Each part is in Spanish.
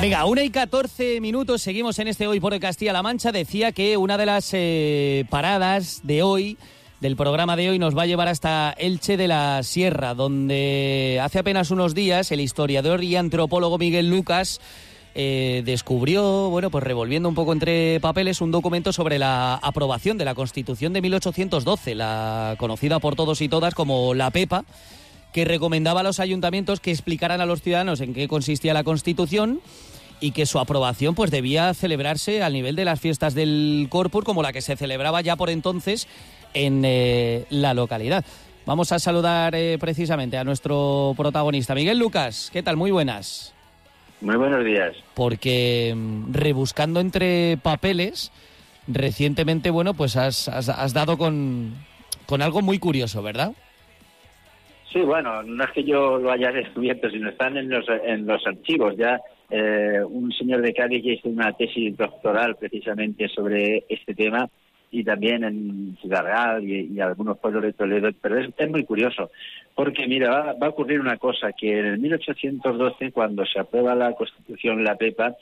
Venga, 1:14, seguimos en este Hoy por Castilla-La Mancha. Decía que una de las paradas de hoy, del programa de hoy, nos va a llevar hasta Elche de la Sierra, donde hace apenas unos días el historiador y antropólogo Miguel Lucas descubrió, bueno, pues revolviendo un poco entre papeles, un documento sobre la aprobación de la Constitución de 1812, la conocida por todos y todas como la Pepa, que recomendaba a los ayuntamientos que explicaran a los ciudadanos en qué consistía la Constitución y que su aprobación pues debía celebrarse al nivel de las fiestas del Corpus, como la que se celebraba ya por entonces en la localidad. Vamos a saludar precisamente a nuestro protagonista. Miguel Lucas, ¿qué tal? Muy buenas. Muy buenos días. Porque rebuscando entre papeles, recientemente, bueno, pues has dado con algo muy curioso, ¿verdad? Sí, bueno, no es que yo lo haya descubierto, sino están en los archivos. Ya un señor de Cádiz ya hizo una tesis doctoral precisamente sobre este tema, y también en Ciudad Real y algunos pueblos de Toledo, pero es muy curioso, porque mira, va a ocurrir una cosa, que en el 1812, cuando se aprueba la Constitución, la Pepa,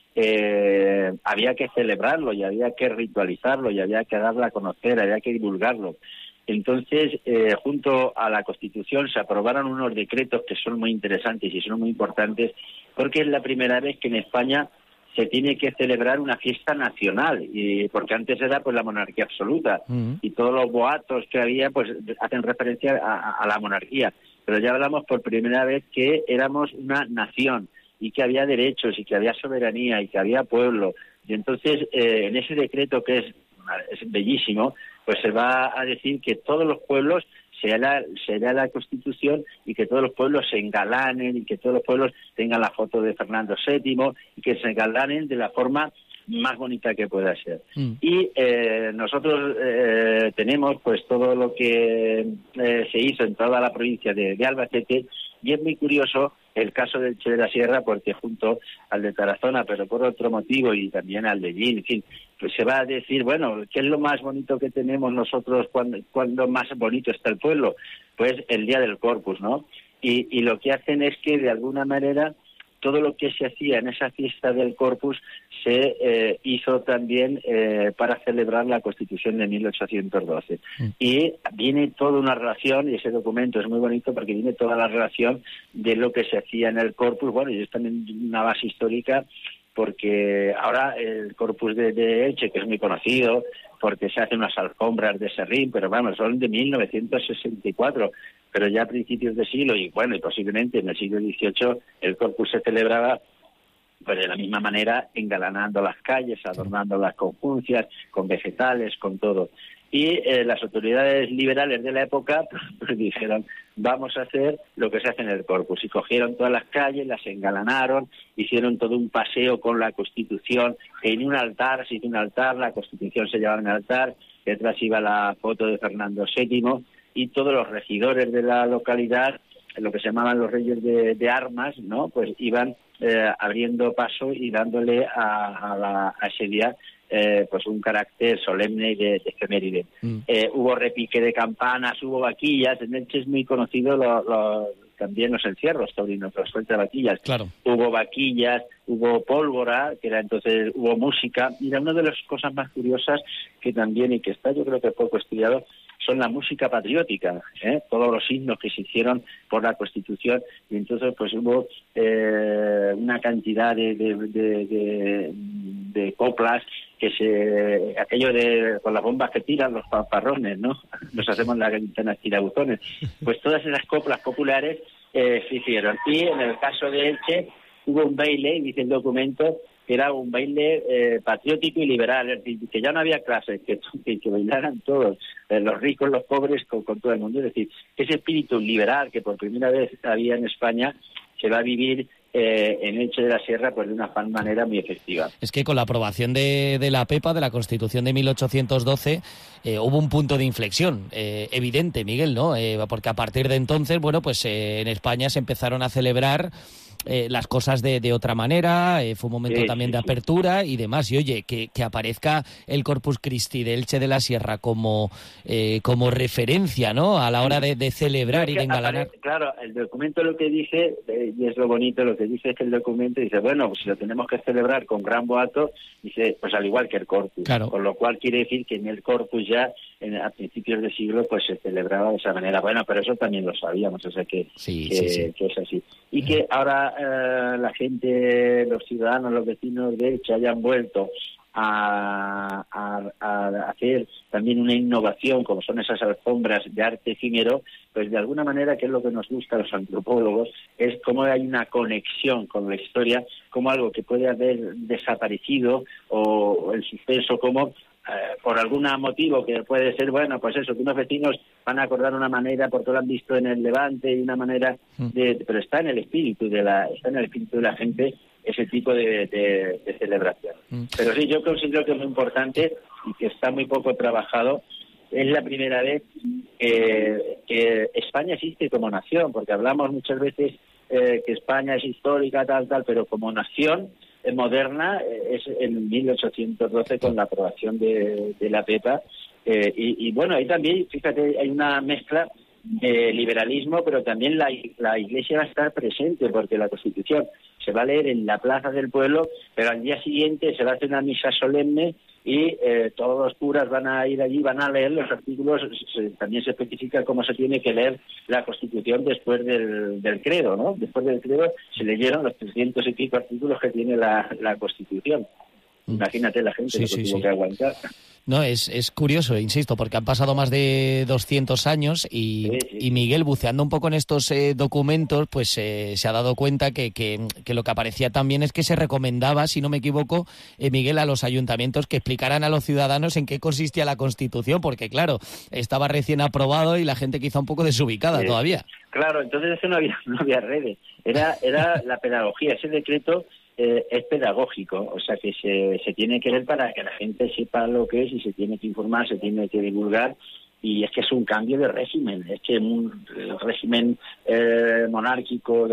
había que celebrarlo y había que ritualizarlo y había que darla a conocer, había que divulgarlo. Entonces, junto a la Constitución se aprobaron unos decretos que son muy interesantes y son muy importantes, porque es la primera vez que en España se tiene que celebrar una fiesta nacional, y porque antes era pues la monarquía absoluta, y todos los boatos que había pues hacen referencia a la monarquía, pero ya hablamos por primera vez que éramos una nación y que había derechos y que había soberanía y que había pueblo. Y entonces en ese decreto, que es bellísimo, pues se va a decir que todos los pueblos será la Constitución, y que todos los pueblos se engalanen y que todos los pueblos tengan la foto de Fernando VII y que se engalanen de la forma más bonita que pueda ser. Y nosotros tenemos pues todo lo que se hizo en toda la provincia de Albacete, y es muy curioso el caso del Elche de la Sierra, porque junto al de Tarazona, pero por otro motivo, y también al de Gin, en fin, pues se va a decir, bueno, ¿qué es lo más bonito que tenemos nosotros cuando más bonito está el pueblo? Pues el día del Corpus, ¿no? Y lo que hacen es que, de alguna manera, todo lo que se hacía en esa fiesta del Corpus se hizo también para celebrar la Constitución de 1812. Y viene toda una relación, y ese documento es muy bonito porque viene toda la relación de lo que se hacía en el Corpus. Bueno, y es también una base histórica, porque ahora el Corpus de Elche, que es muy conocido, porque se hacen unas alfombras de serrín, pero vamos, son de 1964, pero ya a principios de siglo, y bueno, y posiblemente en el siglo XVIII, el Corpus se celebraba pues de la misma manera, engalanando las calles, adornando las conjuncias, con vegetales, con todo. Y las autoridades liberales de la época pues dijeron, vamos a hacer lo que se hace en el Corpus. Y cogieron todas las calles, las engalanaron, hicieron todo un paseo con la Constitución. En un altar, se hizo un altar, la Constitución se llevaba en el altar, detrás iba la foto de Fernando VII, y todos los regidores de la localidad, lo que se llamaban los reyes de armas, ¿no? Pues iban abriendo paso y dándole a ese día pues un carácter solemne y de efeméride. Hubo repique de campanas, hubo vaquillas. En Elche es muy conocido también los encierros taurinos, los suelta vaquillas. Claro. Hubo vaquillas, hubo pólvora, que era entonces, hubo música. Mira, una de las cosas más curiosas que también, y que está yo creo que poco estudiado, son la música patriótica, todos los himnos que se hicieron por la Constitución, y entonces pues hubo una cantidad de coplas que aquello de con las bombas que tiran los fanfarrones, ¿no? Nos hacemos las ventanas tirabuzones. Pues todas esas coplas populares se hicieron. Y en el caso de Elche hubo un baile, dice el documento, que era un baile patriótico y liberal, es decir, que ya no había clases, que bailaran todos, los ricos, los pobres, con todo el mundo. Es decir, ese espíritu liberal que por primera vez había en España se va a vivir en Elche de la Sierra pues de una manera muy efectiva. Es que con la aprobación de la Pepa, de la Constitución de 1812, hubo un punto de inflexión evidente, Miguel, ¿no? Porque a partir de entonces, bueno, pues en España se empezaron a celebrar las cosas de otra manera, fue un momento también de apertura y demás. Y oye, que aparezca el Corpus Christi de Elche de la Sierra como referencia, ¿no? A la hora de celebrar y de engalanar. Claro, el documento lo que dice, y es lo bonito lo que te dice que el documento dice, bueno, pues si lo tenemos que celebrar con gran boato, dice, pues al igual que el Corpus. Claro. Con lo cual quiere decir que en el Corpus ya, a principios de siglo, pues se celebraba de esa manera. Bueno, pero eso también lo sabíamos, o sea que es así. Y que ahora la gente, los ciudadanos, los vecinos de Elche hayan vuelto a hacer también una innovación, como son esas alfombras de arte efímero, pues de alguna manera, que es lo que nos gusta a los antropólogos, es cómo hay una conexión con la historia, como algo que puede haber desaparecido, o el suspenso, como por algún motivo que puede ser, bueno, pues eso, que unos vecinos van a acordar una manera porque lo han visto en el Levante y una manera pero está en el espíritu de la gente ese tipo de celebración. Pero sí, yo considero que es muy importante y que está muy poco trabajado. Es la primera vez que España existe como nación, porque hablamos muchas veces que España es histórica, tal, pero como nación moderna es en 1812 con la aprobación de la PEPA. Y bueno, ahí también, fíjate, hay una mezcla de liberalismo, pero también la Iglesia va a estar presente, porque la Constitución se va a leer en la plaza del pueblo, pero al día siguiente se va a hacer una misa solemne y todos los curas van a ir allí, van a leer los artículos. También se especifica cómo se tiene que leer la Constitución después del credo, ¿no? Después del credo se leyeron los 300 y pico artículos que tiene la Constitución. Imagínate la gente que tuvo que aguantar. No, es curioso, insisto, porque han pasado más de 200 años y Miguel, buceando un poco en estos documentos, pues se ha dado cuenta que lo que aparecía también es que se recomendaba, si no me equivoco, Miguel, a los ayuntamientos que explicaran a los ciudadanos en qué consistía la Constitución, porque claro, estaba recién aprobado y la gente quizá un poco desubicada todavía. Claro, entonces eso no había redes, era la pedagogía, ese decreto es pedagógico, o sea que se tiene que ver para que la gente sepa lo que es y se tiene que informar, se tiene que divulgar, y es que es un cambio de régimen, es que un régimen monárquico,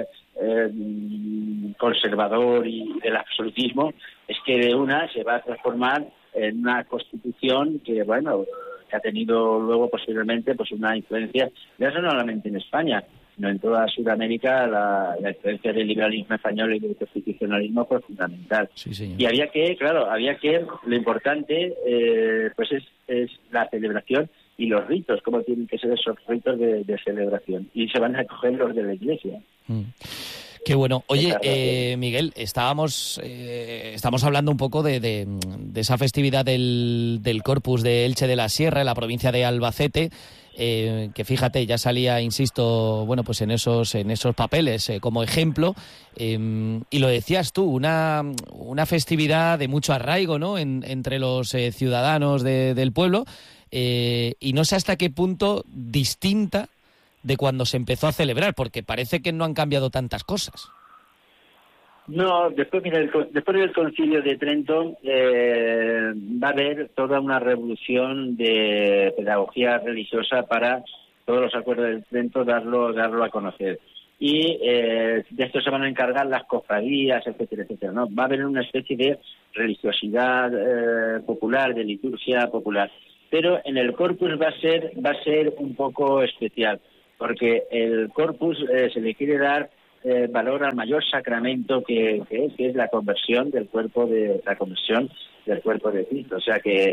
conservador y del absolutismo, es que de una se va a transformar en una constitución que, bueno, que ha tenido luego posteriormente pues una influencia, ya no solamente en España, sino en toda Sudamérica. La influencia del liberalismo español y del constitucionalismo fue fundamental. Sí, señor. Y había que, lo importante pues es la celebración y los ritos, cómo tienen que ser esos ritos de celebración. Y se van a coger los de la Iglesia. Qué bueno. Oye, Miguel, estamos hablando un poco de esa festividad del Corpus de Elche de la Sierra, en la provincia de Albacete, que fíjate, ya salía, insisto, bueno, pues en esos papeles como ejemplo, y lo decías tú, una festividad de mucho arraigo, ¿no?, entre los ciudadanos del pueblo, y no sé hasta qué punto distinta de cuando se empezó a celebrar, porque parece que no han cambiado tantas cosas. No, después del Concilio de Trento va a haber toda una revolución de pedagogía religiosa para todos los acuerdos de Trento darlo a conocer. Y de esto se van a encargar las cofradías, etcétera, etcétera, ¿no? Va a haber una especie de religiosidad popular, de liturgia popular. Pero en el Corpus va a ser un poco especial, porque el Corpus se le quiere dar valor al mayor sacramento que es la conversión del cuerpo de Cristo, o sea que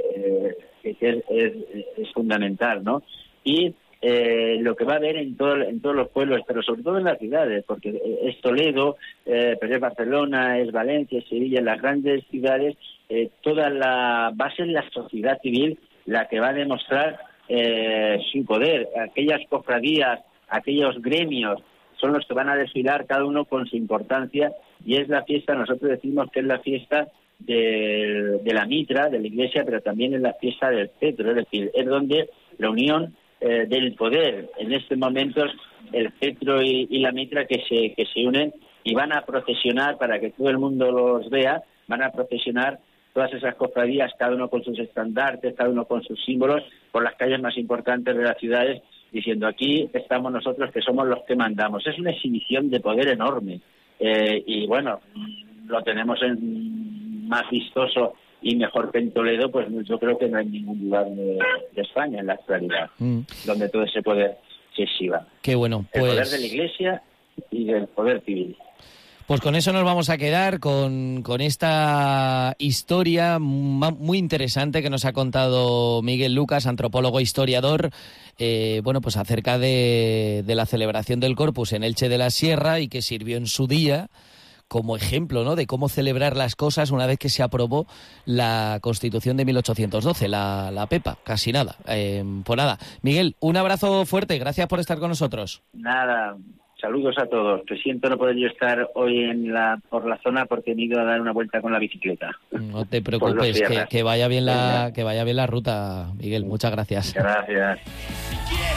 es fundamental, ¿no? Y lo que va a haber en todos los pueblos, pero sobre todo en las ciudades, porque es Toledo, pero es Barcelona, es Valencia, es Sevilla, en las grandes ciudades, va a ser la sociedad civil la que va a demostrar su poder. Aquellas cofradías, aquellos gremios son los que van a desfilar cada uno con su importancia, y es la fiesta, nosotros decimos que es la fiesta de la mitra, de la iglesia, pero también es la fiesta del cetro, es decir, es donde la unión del poder, en estos momentos el cetro y la mitra que se unen y van a procesionar, para que todo el mundo los vea, van a procesionar todas esas cofradías, cada uno con sus estandartes, cada uno con sus símbolos, por las calles más importantes de las ciudades, diciendo aquí estamos nosotros que somos los que mandamos. Es una exhibición de poder enorme, y bueno, lo tenemos más vistoso y mejor que en Toledo, pues yo creo que no hay ningún lugar de España en la actualidad donde todo ese poder se exhiba. Qué bueno, pues... El poder de la Iglesia y del poder civil. Pues con eso nos vamos a quedar, con esta historia muy interesante que nos ha contado Miguel Lucas, antropólogo e historiador, bueno, pues acerca de la celebración del Corpus en Elche de la Sierra, y que sirvió en su día como ejemplo, ¿no?, de cómo celebrar las cosas una vez que se aprobó la Constitución de 1812, la PEPA, casi nada. Pues nada, Miguel, un abrazo fuerte, gracias por estar con nosotros. Nada, saludos a todos. Te siento no poder yo estar hoy por la zona porque he ido a dar una vuelta con la bicicleta. No te preocupes, que vaya bien la ruta, Miguel. Muchas gracias. Gracias.